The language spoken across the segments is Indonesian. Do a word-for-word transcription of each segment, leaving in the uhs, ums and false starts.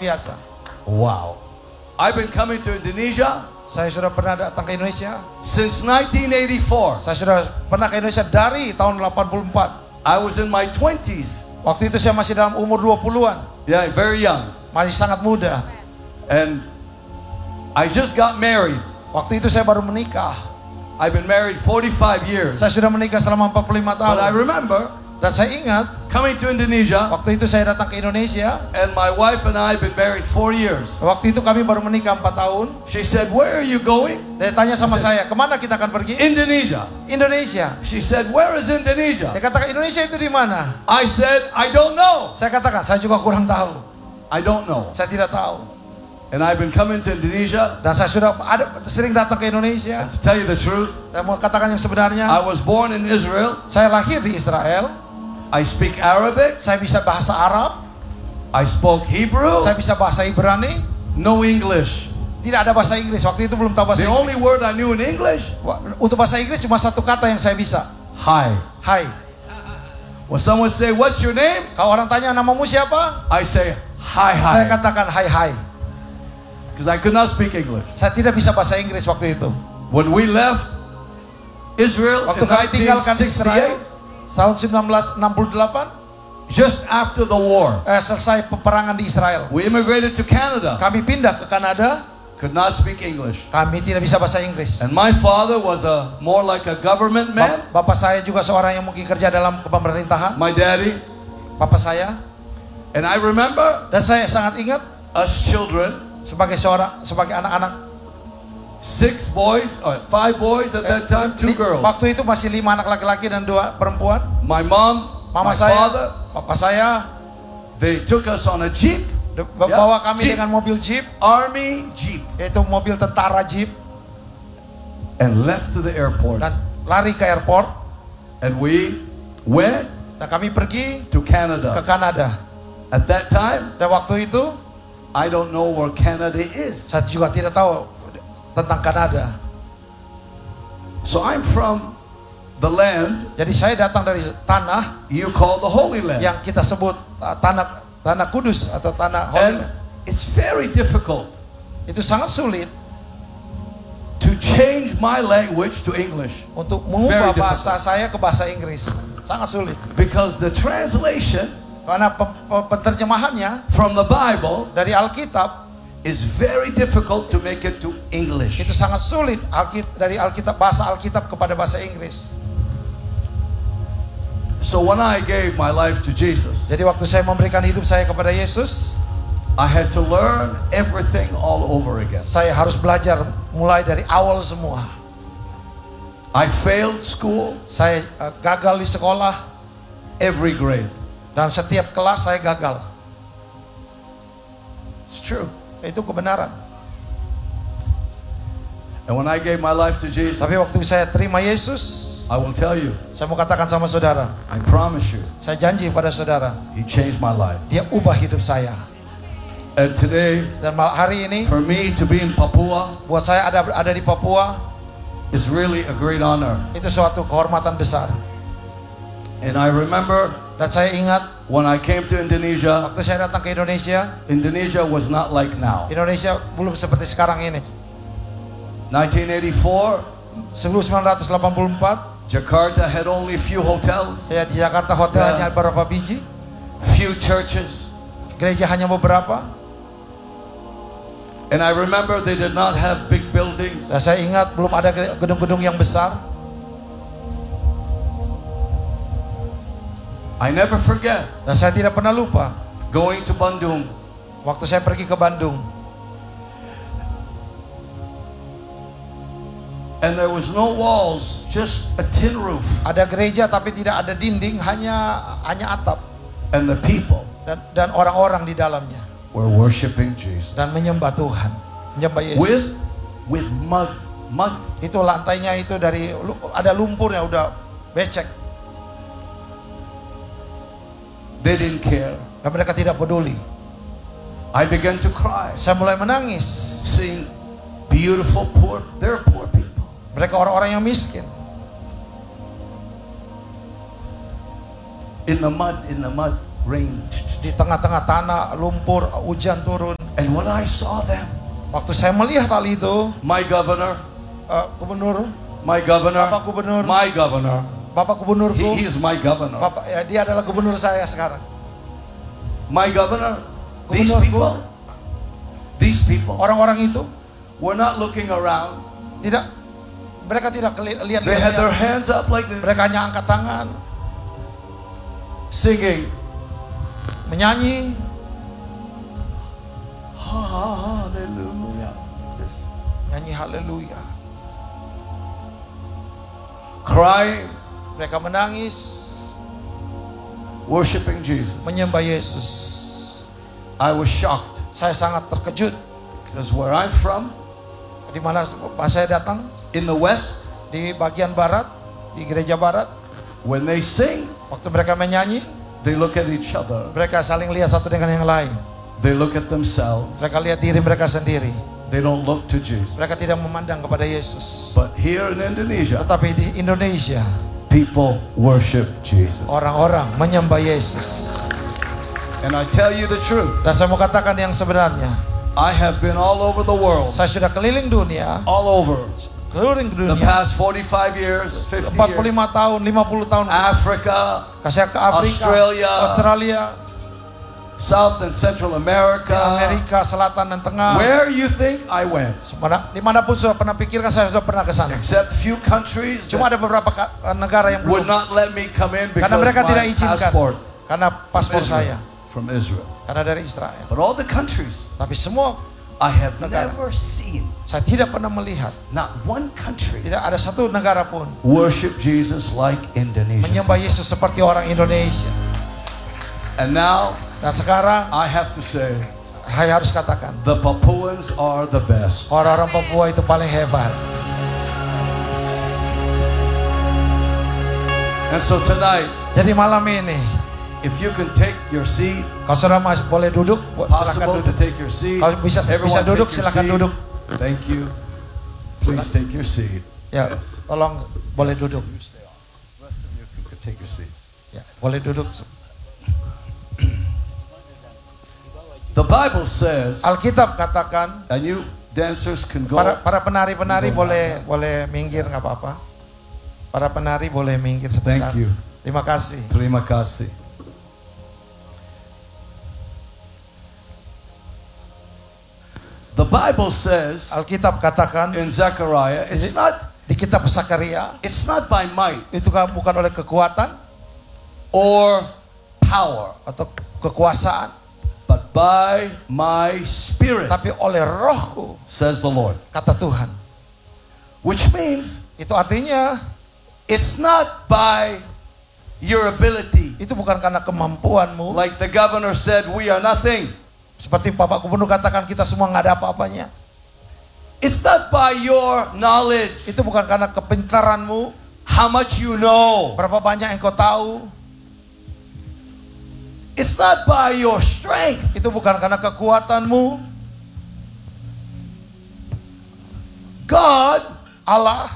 biasa. Wow. I've been coming to Indonesia Saya sudah pernah datang ke Indonesia. since nineteen eighty-four. Saya sudah pernah ke Indonesia dari tahun delapan puluh empat. I was in my twenties. Waktu itu saya masih dalam umur dua puluhan. Yeah, very young. Masih sangat muda. And I just got married. Waktu itu saya baru menikah. I've been married forty-five years. Saya sudah menikah selama empat puluh lima But I tahun. remember Dan saya ingat coming to Indonesia, waktu itu saya datang ke Indonesia. and my wife and I have been married four years. Waktu itu kami baru menikah empat tahun. She said, "Where are you going?" Dia tanya sama saya, kemana kita akan pergi? Indonesia. Indonesia. She said, "Where is Indonesia?" Dia katakan, Indonesia itu di mana? I said, "I don't know. Saya katakan, saya juga kurang tahu. I don't know." Saya tidak tahu. And I've been coming to Indonesia. Dan saya sudah ada sering datang ke Indonesia. And to tell you the truth, Dan mau katakan yang sebenarnya, I was born in Israel. saya lahir di Israel. I speak Arabic. Saya bisa bahasa Arab. I spoke Hebrew. Saya bisa bahasa Ibrani. No English. Tidak ada bahasa Inggris. Waktu itu belum tahu bahasa The only Inggris. word I knew in English, Wah, untuk bahasa Inggris cuma satu kata yang saya bisa. hi. Hai. When someone say, "What's your name?" Kalau orang tanya namamu siapa? I say, "Hi, Saya hi," katakan hai hai. because I could not speak English. Saya tidak bisa bahasa Inggris waktu itu. When we left Israel Waktu in kami nineteen tinggalkan Israel sixty-eight, tahun seribu sembilan ratus enam puluh delapan, just after the war, eh, selesai peperangan di Israel, we immigrated to Canada. kami pindah ke Kanada. Could not speak English. Kami tidak bisa bahasa Inggris. And my father was a more like a government man. Bap- Bapak saya juga seorang yang mungkin kerja dalam pemerintahan. My daddy. Bapak saya. And I remember Dan saya sangat ingat us children, sebagai seorang sebagai anak-anak. six boys or five boys at that time, two Li- girls. Waktu itu masih lima anak laki-laki dan dua perempuan. My mom, Mama my saya, father, papa saya they took us on a jeep, de- bawa kami Jeep. dengan mobil Jeep, army jeep, yaitu mobil tentara Jeep, and left to the airport. dan lari ke airport. And we went Dan kami pergi to ke Canada. Kanada. At that time, Dan waktu itu I don't know where Canada is. saya juga tidak tahu tentang Kanada. So I'm from the land Jadi saya datang dari tanah you call the Holy Land. yang kita sebut uh, tanah tanah kudus atau tanah Holy And Land. it's very difficult Itu sangat sulit to change my language to English untuk mengubah Very bahasa saya ke bahasa Inggris. Sangat sulit. because the translation Karena pe- pe- penerjemahannya from the Bible dari Alkitab is very difficult to make it to English. itu sangat sulit Alkit- dari Alkitab bahasa Alkitab kepada bahasa Inggris. So when I gave my life to Jesus, Jadi waktu saya memberikan hidup saya kepada Yesus, I had to learn everything all over again. saya harus belajar mulai dari awal semua. I failed school, Saya uh, gagal di sekolah every grade. dan setiap kelas saya gagal. It's true. Itu kebenaran. And when I gave my life to Jesus, Tapi waktu saya terima Yesus, I will tell you, saya mau katakan sama saudara, I promise you, saya janji pada saudara, He changed my life. Dia ubah hidup saya. And today, Dan mal- hari ini for me to be in Papua buat saya ada ada di Papua is really a great honor. itu suatu kehormatan besar. And I remember Dan saya ingat when I came to Indonesia, waktu saya datang ke Indonesia, Indonesia was not like now. Indonesia belum seperti sekarang ini. nineteen eighty-four, seribu sembilan ratus delapan puluh empat, Jakarta had only few hotels, ya di Jakarta hotel Ya. hanya beberapa biji, few churches. gereja hanya beberapa. And I remember they did not have big buildings. Dan saya ingat belum ada gedung-gedung yang besar. I never forget Dan saya tidak pernah lupa going to Bandung. waktu saya pergi ke Bandung. And there was no walls, just a tin roof. Ada gereja tapi tidak ada dinding, hanya hanya atap. And the people Dan dan orang-orang di dalamnya were worshiping Jesus. dan menyembah Tuhan, menyembah Yesus. With with mud, mud. Itu lantainya itu dari ada lumpurnya, udah becek. They didn't care. Dan mereka tidak peduli. I began to cry, Saya mulai menangis. seeing beautiful poor, they're poor people. Mereka orang-orang yang miskin. In the mud, in the mud, rain. Di tengah-tengah tanah, lumpur, hujan turun. And when I saw them, Waktu saya melihat hal itu, my governor, uh, gubernur, my governor, Bapak Gubernur, my governor, Bapak gubernurku, he, he is my governor. Bapak, ya, dia adalah gubernur saya sekarang. My governor, these Gubernurku, people, these people orang-orang itu were not looking around. tidak, mereka tidak keli- lihat They had their lihat, hands up like this, mereka hanya angkat tangan, singing, menyanyi, hallelujah. This. nyanyi haleluya, Crying, mereka menangis, worshiping Jesus. menyembah Yesus. I was shocked Saya sangat terkejut. because where I'm from, Di mana pas saya datang, in the West, di bagian barat, di gereja barat, when they sing, waktu mereka menyanyi, they look at each other. mereka saling lihat satu dengan yang lain. They look at themselves. Mereka lihat diri mereka sendiri. They don't look to Jesus. Mereka tidak memandang kepada Yesus. But here in Indonesia, Tetapi di Indonesia, people worship Jesus. orang-orang menyembah Yesus. And I tell you the truth, Dan saya mau katakan yang sebenarnya, I have been all over the world, saya sudah keliling dunia, all over keliling the dunia, past forty-five years, fifty empat puluh years, lima tahun, lima puluh tahun. Africa, Saya ke Afrika, Australia, Australia, South and Central America. Amerika Selatan dan Tengah. Where you think I went? Semana- Dimanapun sudah pernah pikirkan, saya sudah pernah ke sana. Except few countries Cuma that ada beberapa ka- negara yang would belum, not let me come in because karena mereka tidak my izinkan, passport karena paspor from saya, Israel, from Israel. karena dari Israel. But all the countries, Tapi semua, I have Negara. never seen, saya tidak pernah melihat, not one country tidak ada satu negara pun worship Jesus like Indonesia. menyembah Yesus seperti orang Indonesia. And now Dan sekarang I have to say, saya harus katakan, the Papuans are the best. orang-orang Papua itu paling hebat. And so tonight, Jadi malam ini, if you can take your seat, kalau saudara mas- boleh duduk, bo- silakan possible to duduk. take your seat. Kalau bisa bisa Everyone duduk, take your silakan seat. duduk. Thank you. Please take your seat. Ya, tolong boleh duduk. You stay on. The rest of you can take your seats. Ya, boleh duduk. The Bible says, Alkitab katakan, and you dancers can go. para para penari-penari boleh boleh minggir, nggak apa-apa. Para penari boleh minggir sebentar. Thank you. Terima kasih. Terima kasih. The Bible says Alkitab katakan in Zechariah, it's not di kitab Sakaria, it's not by might itu kan bukan oleh kekuatan or power, atau kekuasaan, but by my spirit, tapi oleh Rohku, says the Lord. kata Tuhan. Which means Itu artinya it's not by your ability. itu bukan karena kemampuanmu. Like the governor said, we are nothing. Seperti Bapak Gubernur katakan, kita semua nggak ada apa-apanya. It's not by your knowledge, Itu bukan karena kepintaranmu, how much you know. berapa banyak yang kau tahu. It's not by your strength. Itu bukan karena kekuatanmu. God, Allah,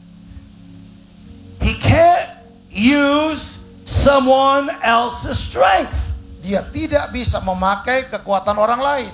He can't use someone else's strength. Dia tidak bisa memakai kekuatan orang lain.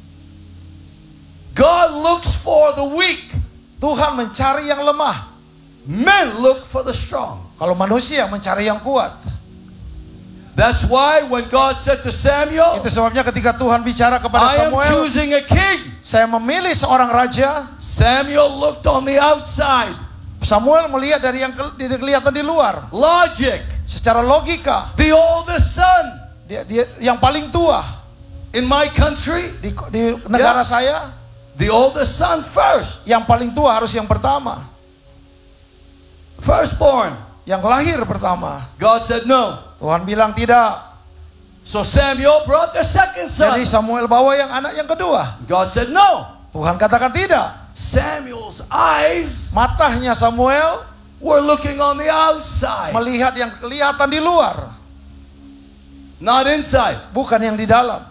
God looks for the weak. Tuhan mencari yang lemah. Men look for the strong. Kalau manusia mencari yang kuat. That's why when God said to Samuel, Itu sebabnya ketika Tuhan bicara kepada I am Samuel, choosing a king, saya memilih seorang raja. Samuel looked on the outside. Samuel melihat dari yang ke- di- kelihatan di luar. Logic. Secara logika, The oldest son dia, dia yang paling tua in my country, di, di negara Ya. saya, the oldest son first. yang paling tua harus yang pertama, Firstborn. yang lahir pertama. God said no. Tuhan bilang tidak. So Samuel brought the second son. Jadi Samuel bawa yang anak yang kedua. God said no. Tuhan katakan tidak. Samuel's eyes Matanya Samuel were looking on the outside, melihat yang kelihatan di luar, not inside. bukan yang di dalam.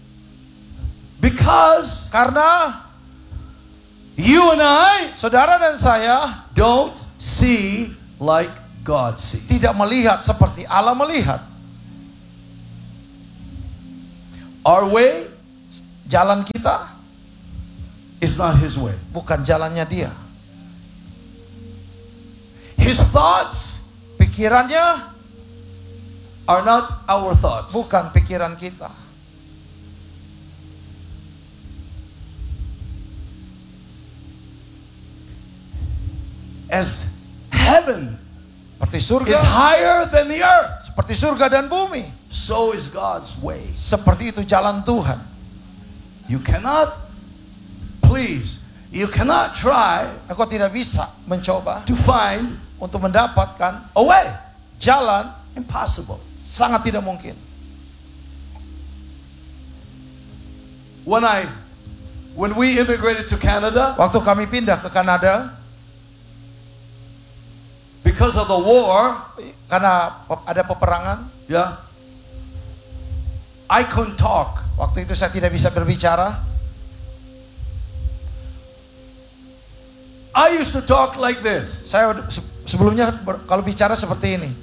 Because Karena you and I saudara dan saya don't see like God sees. tidak melihat seperti Allah melihat. Our way Jalan kita is not his way. bukan jalannya dia. His thoughts Pikirannya are not our thoughts. bukan pikiran kita. As heaven Seperti is surga, higher than the earth, seperti surga dan bumi. so is God's way. Seperti itu jalan Tuhan. You cannot, please, you cannot try Engkau tidak bisa mencoba to find untuk mendapatkan a way. jalan, Impossible. sangat tidak mungkin. When I, when we immigrated to Canada, Waktu kami pindah ke Kanada, because of the war, karena ada peperangan, yeah, I couldn't talk. waktu itu saya tidak bisa berbicara. I used to talk like this. Saya se- sebelumnya ber- kalau bicara seperti ini.